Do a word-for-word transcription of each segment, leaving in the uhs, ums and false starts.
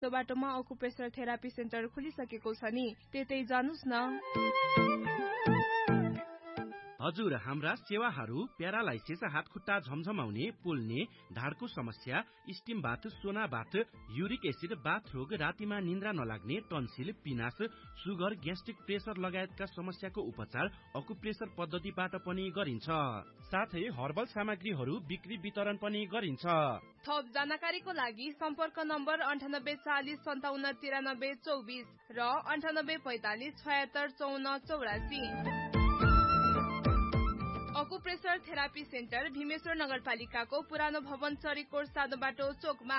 त्यो बाटोमा acupressure therapy centre खुलिसकेको छ नि, त्यतै जानुस् न। हजुर, हाम्रा सेवाहरू प्यारालाइसिस, हात खुट्टा झमझमाउने, पोल्ने, ढाडको समस्या, स्टिम बाथ, सोना बाथ, युरिक एसिड, बाथ रोग, रातिमा निन्द्रा नलाग्ने, टन्सिल, पिनास, सुगर, ग्यास्ट्रिक, प्रेसर लगायतका समस्याको उपचार अकुप्रेसर पद्धतिबाट पनि गरिन्छ। साथै हर्बल सामग्रीहरू बिक्री वितरण पनि गरिन्छ। थप जानकारीको लागि सम्पर्क नम्बर अन्ठानब्बे चालिस सन्ताउन्न तिरानब्बे चौबिस र अन्ठानब्बे पैतालिस छयत्तर चौन्न चौरासी। अकुप्रेसर थेरापी सेन्टर भीमेश्वर नगरपालिकाको पुरानो भवन चरीकोट सानो बाटो चोकमा।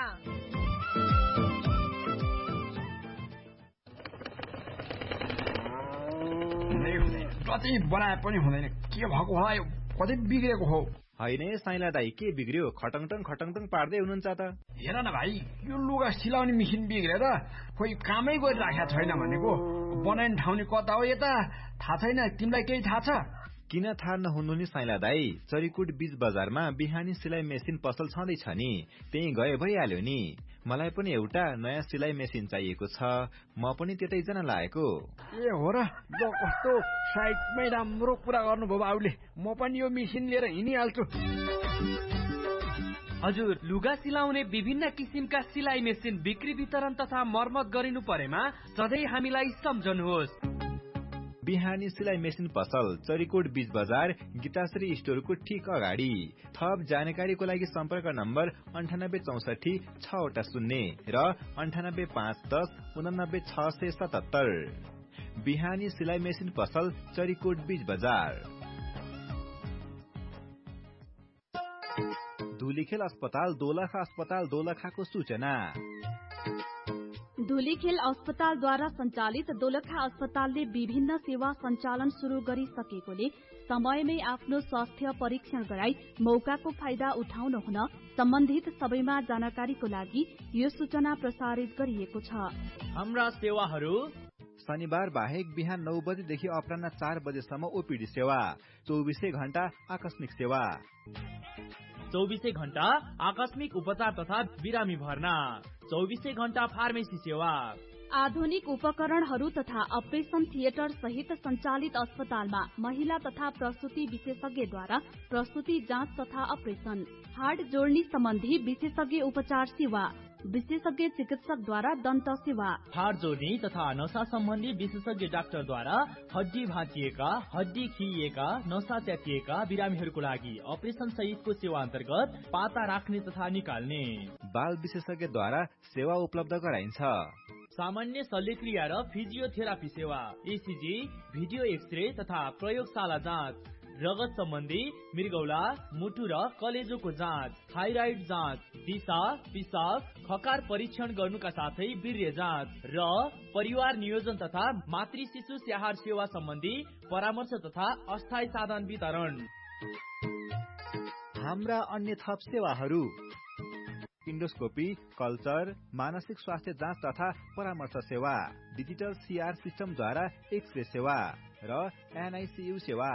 कति बनाए पनि हुँदैन, के भएको होला, यो कति बिग्रेको हो। होइन साइला दाई, के बिग्रियो? खटङटङ खटङटङ पार्दै हुनुहुन्छ त। हेर न भाइ, यो लुगा सिलाउने मेसिन बिग्रेर खोइ कामै गरिराखेको छैन भनेको। बनाउने ठाउँनी कता हो यता थाहा छैन, तिमीलाई केही थाहा छ? किन थाहा नहुनु नि साइला दाई, चरीकोट बीच बजारमा बिहानी सिलाइ मेसिन पसल छँदैछ नि, त्यही गए भइहाल्यो नि। मलाई पनि एउटा नयाँ सिलाइ मेसिन चाहिएको छ, म पनि त्यतै जान लागेको। ए हो र, ल कस्तो साइडमै राम्रो कुरा गर्नुभयो बाबुले, म पनि यो मेसिन लिएर हिँडिहाल्छु। हजुर, लुगा सिलाउने विभिन्न किसिमका सिलाइ मेसिन बिक्री वितरण तथा मर्मत गरिनु परेमा सधैँ हामीलाई सम्झनुहोस्। बिहानी सिलाइ मेसिन पसल, चरीकोट बीच बजार, गीताश्री स्टोरको ठीक अगाडि। थप जानकारीको लागि सम्पर्क नम्बर अन्ठानब्बे चौसठी छवटा शून्य र अन्ठानब्बे पाँच दस उनानब्बे छ सय सतहत्तर। बिहानी सिलाइ मेसिन पसल, चरीकोट बीच बजार। धुलीखेल अस्पताल दोलखा अस्पताल दोलखाको सूचना। धुलीखेल अस्पतालद्वारा सञ्चालित दोलखा अस्पतालले विभिन्न सेवा सञ्चालन शुरू गरिसकेकोले समयमै आफ्नो स्वास्थ्य परीक्षण गराई मौकाको फाइदा उठाउन हुन सम्बन्धित सबैमा जानकारीको लागि यो सूचना प्रसारित गरिएको छ। हाम्रा सेवाहरू शनिबार बाहेक बिहान नौ बजेदेखि अपराह्न चार बजेसम्म ओपीडी सेवा, चौबिसै घण्टा आकस्मिक सेवा, चौबिसै घण्टा आकस्मिक उपचार तथा बिरामी भर्ना, चौबिसै घण्टा फार्मेसी सेवा। आधुनिक उपकरणहरू तथा अपरेशन थिएटर सहित सञ्चालित अस्पतालमा महिला तथा प्रसुति विशेषज्ञद्वारा प्रसुति जाँच तथा अपरेशन, हाड जोड्नी सम्बन्धी विशेषज्ञ उपचार सेवा, विशेषज्ञ चिकित्सकद्वारा दन्त सेवा, हाड जोड्नी तथा नसा सम्बन्धी विशेषज्ञ डाक्टरद्वारा हड्डी भाँचिएका, हड्डी खिइएका, नसा च्यातिएका बिरामीहरूको लागि अपरेशन सहितको सेवा अन्तर्गत पाता राख्ने तथा निकाल्ने, बाल विशेषज्ञद्वारा सेवा उपलब्ध गराइन्छ। सामान्य शल्यक्रिया र फिजियोथेरापी सेवा, एसीजी, भिडियो एक्सरे तथा प्रयोगशाला जाँच, रगत सम्बन्धी मृगौला, मुटु र कलेजोको जाँच, थाइराइड जाँच, दिशा, पिसाब, खकार परीक्षण गर्नुका साथै वीर्य जाँच र परिवार नियोजन तथा मातृ शिशु स्याहार सेवा सम्बन्धी परामर्श तथा अस्थायी साधन वितरण। हाम्रा अन्य थप सेवाहरू इन्डोस्कोपी, कल्चर, मानसिक स्वास्थ्य जाँच तथा परामर्श सेवा, डिजिटल सीआर सिस्टमद्वारा एक्सरे सेवा र एनआईसीयू सेवा।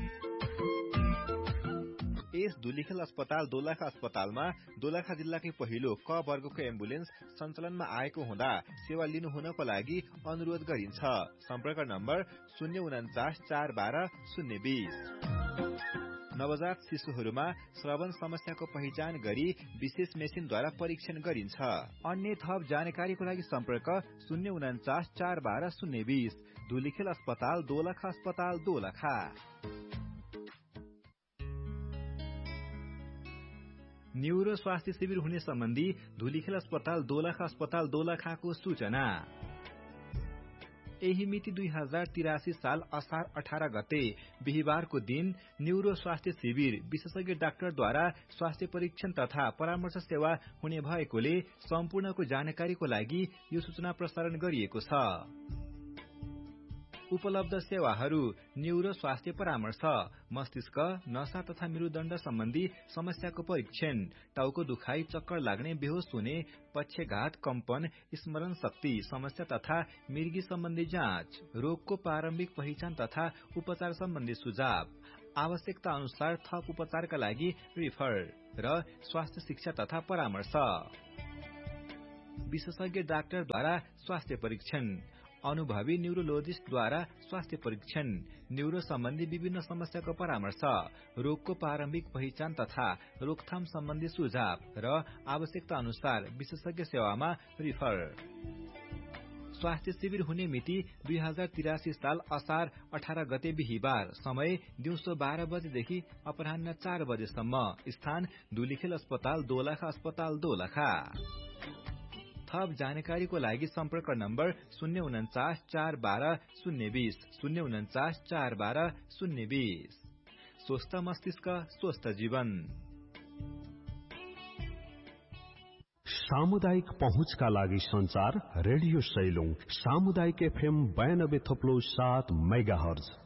यस धुलीखेल अस्पताल दोलखा अस्पतालमा दोलखा जिल्लाकै पहिलो क वर्गको एम्बुलेन्स सञ्चालनमा आएको हुँदा सेवा लिनु हुनको लागि अनुरोध गरिन्छ। सम्पर्क नम्बर शून्य उन्चास चार बाह्र शून्य बीस। नवजात शिशुहरूमा श्रवण समस्याको पहिचान गरी विशेष मेसिनद्वारा परीक्षण गरिन्छ। अन्य थप जानकारीको लागि सम्पर्क शून्य उन्चास चार बाह्र शून्य बीस। धुलीखेल अस्पताल दोलखा अस्पताल दोलखा। न्यूरो स्वास्थ्य शिविर हुने सम्बन्धी धुलीखेल अस्पताल दोलखा अस्पताल दोलखाको सूचना। यही मिति दुई हजार तिरासी साल असार अठार गते बिहिबारको दिन न्यूरो स्वास्थ्य शिविर विशेषज्ञ डाक्टरद्वारा स्वास्थ्य परीक्षण तथा परामर्श सेवा हुने भएकोले सम्पूर्णको जानकारीको लागि यो सूचना प्रसारण गरिएको छ। उपलब्ध सेवाहरू न्यूरो स्वास्थ्य परामर्श, मस्तिष्क, नसा तथा मेरुदण्ड सम्बन्धी समस्याको परीक्षण, टाउको दुखाइ, चक्कर लाग्ने, बेहोस हुने, पक्षघात, कम्पन, स्मरण शक्ति समस्या तथा मिर्गी सम्बन्धी जाँच, रोगको प्रारम्भिक पहिचान तथा उपचार सम्बन्धी सुझाव, आवश्यकता अनुसार थप उपचारका लागि रिफर र स्वास्थ्य शिक्षा तथा परामर्श। विशेषज्ञ डाक्टरद्वारा स्वास्थ्य परीक्षण, अनुभवी न्यूरोलोजिस्टद्वारा स्वास्थ्य परीक्षण, न्यूरो सम्बन्धी विभिन्न समस्याको परामर्श, रोगको प्रारम्भिक पहिचान तथा रोकथाम सम्बन्धी सुझाव र आवश्यकता अनुसार विशेषज्ञ सेवामा रिफर। स्वास्थ्य शिविर हुने मिति दुई हजार तिरासी साल असार अठार गते बिहिबार, समय दिउँसो बाह्र बजेदेखि अपराह्न चार बजेसम्म, स्थान धुलीखेल अस्पताल दोलखा अस्पताल दोलखा। थप जानकारीको लागि सम्पर्क नम्बर शून्य उन्चास चार बाह्र शून्य बीस शून्य उन्चास चार बाह्र शून्य बीस। स्वस्थ मस्तिष्क स्वस्थ जीवन। सामुदायिक पहुँचका लागि संचार रेडियो सैलुङ सामुदायिक एफएम बयानब्बे थप्लो सात मेगा हर्ज